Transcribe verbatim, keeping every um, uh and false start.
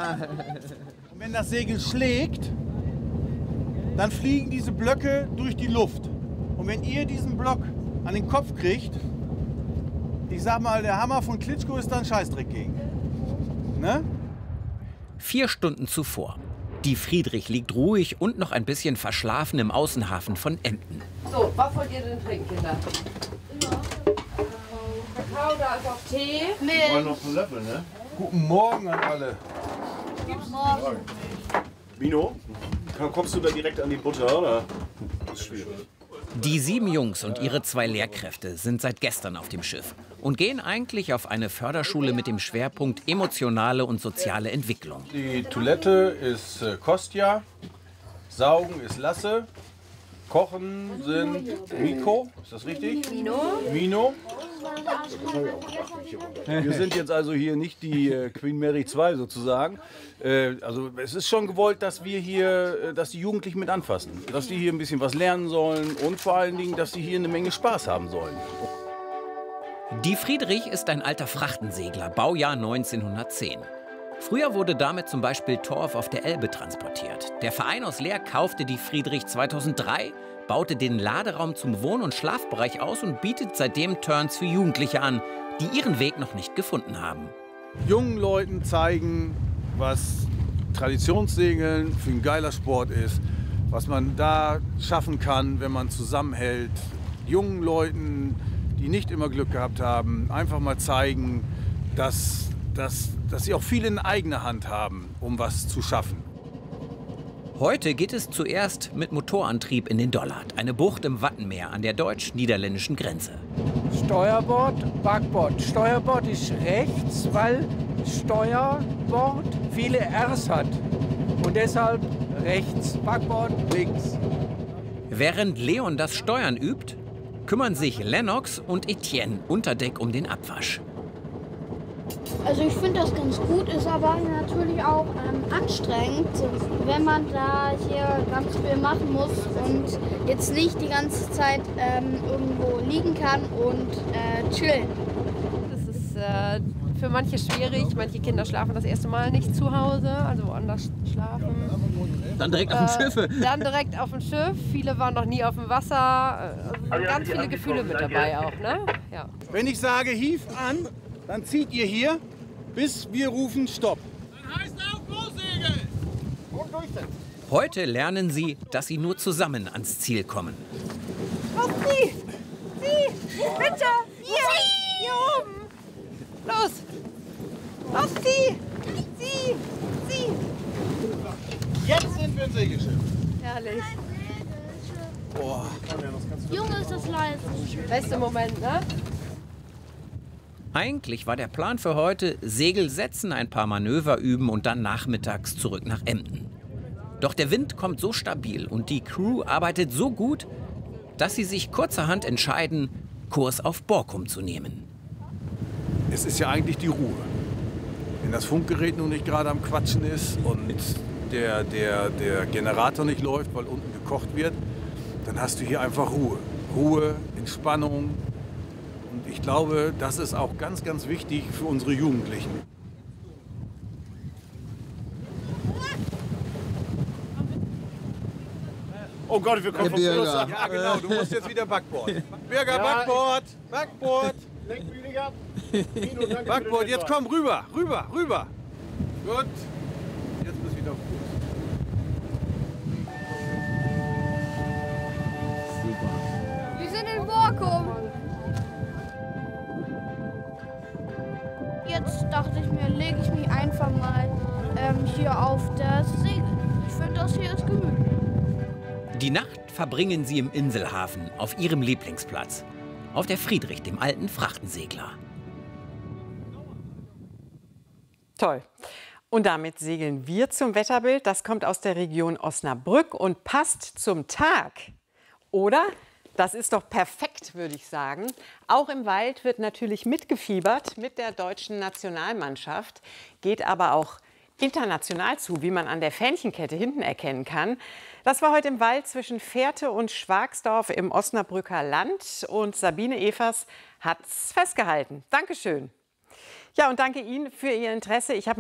Und wenn das Segel schlägt, dann fliegen diese Blöcke durch die Luft. Und wenn ihr diesen Block an den Kopf kriegt, ich sag mal, der Hammer von Klitschko ist da ein Scheißdreck gegen. Ne? Vier Stunden zuvor. Die Friedrich liegt ruhig und noch ein bisschen verschlafen im Außenhafen von Emden. So, was wollt ihr denn trinken, Kinder? Kakao, da ist auch Tee. Wir wollen noch einen Löffel, ne? Guten Morgen an alle. Guten Morgen. Mino, kommst du da direkt an die Butter, oder? Das ist schwierig. Die sieben Jungs und ihre zwei Lehrkräfte sind seit gestern auf dem Schiff und gehen eigentlich auf eine Förderschule mit dem Schwerpunkt emotionale und soziale Entwicklung. Die Toilette ist äh, Kostja, Saugen ist Lasse, Kochen sind Miko, ist das richtig? Mino. Mino. Wir sind jetzt also hier nicht die äh, Queen Mary zwei sozusagen. Äh, also es ist schon gewollt, dass wir hier, äh, dass die Jugendlichen mit anfassen. Dass die hier ein bisschen was lernen sollen und vor allen Dingen, dass die hier eine Menge Spaß haben sollen. Die Friedrich ist ein alter Frachtensegler, Baujahr neunzehnhundertzehn. Früher wurde damit zum Beispiel Torf auf der Elbe transportiert. Der Verein aus Leer kaufte die Friedrich zweitausenddrei, baute den Laderaum zum Wohn- und Schlafbereich aus und bietet seitdem Turns für Jugendliche an, die ihren Weg noch nicht gefunden haben. Jungen Leuten zeigen, was Traditionssegeln für ein geiler Sport ist, was man da schaffen kann, wenn man zusammenhält. Jungen Leuten, die nicht immer Glück gehabt haben, einfach mal zeigen, dass, dass, dass sie auch viel in eigener Hand haben, um was zu schaffen. Heute geht es zuerst mit Motorantrieb in den Dollard, eine Bucht im Wattenmeer an der deutsch-niederländischen Grenze. Steuerbord, Backbord. Steuerbord ist rechts, weil Steuerbord viele R's hat. Und deshalb rechts, Backbord links. Während Leon das Steuern übt, kümmern sich Lennox und Etienne unter Deck um den Abwasch. Also ich finde das ganz gut, ist aber natürlich auch ähm, anstrengend, wenn man da hier ganz viel machen muss und jetzt nicht die ganze Zeit ähm, irgendwo liegen kann und äh, chillen. Das ist äh, für manche schwierig. Manche Kinder schlafen das erste Mal nicht zu Hause, also woanders schlafen. Dann direkt auf dem Schiff? Dann direkt auf dem Schiff. Viele waren noch nie auf dem Wasser. Also ganz viele Gefühle mit dabei auch, ne? Ja. Wenn ich sage, hief an, dann zieht ihr hier, bis wir rufen Stopp. Dann heißt auch Großsegel. Und durchsetzen. Heute lernen sie, dass sie nur zusammen ans Ziel kommen. Los, Sie! Sie! Bitte! Hier! Hier oben! Los! Los, Sie! Sie! Sie! Jetzt sind wir im Segelschiff. Herrlich. Boah. Junge, ist das leise. Beste Moment, ne? Eigentlich war der Plan für heute, Segel setzen, ein paar Manöver üben und dann nachmittags zurück nach Emden. Doch der Wind kommt so stabil und die Crew arbeitet so gut, dass sie sich kurzerhand entscheiden, Kurs auf Borkum zu nehmen. Es ist ja eigentlich die Ruhe. Wenn das Funkgerät nun nicht gerade am Quatschen ist und der, der, der Generator nicht läuft, weil unten gekocht wird, dann hast du hier einfach Ruhe. Ruhe, Entspannung. Und ich glaube, das ist auch ganz, ganz wichtig für unsere Jugendlichen. Oh Gott, wir kommen vom Fluss ab. Ja, genau, du musst jetzt wieder Backboard. Birger, Backboard, Backboard. Backboard, jetzt komm, rüber, rüber, rüber. Gut, jetzt bist du wieder auf Kurs. Wir sind in Borkum. Jetzt dachte ich mir, lege ich mich einfach mal ähm, hier auf das Segel. Ich finde, das hier ist gemütlich. Die Nacht verbringen sie im Inselhafen, auf ihrem Lieblingsplatz. Auf der Friedrich, dem alten Frachtensegler. Toll. Und damit segeln wir zum Wetterbild. Das kommt aus der Region Osnabrück und passt zum Tag. Oder? Das ist doch perfekt, würde ich sagen. Auch im Wald wird natürlich mitgefiebert mit der deutschen Nationalmannschaft. Geht aber auch international zu, wie man an der Fähnchenkette hinten erkennen kann. Das war heute im Wald zwischen Fährte und Schwagsdorf im Osnabrücker Land. Und Sabine Evers hat's festgehalten. Dankeschön. Ja, und danke Ihnen für Ihr Interesse. Ich habe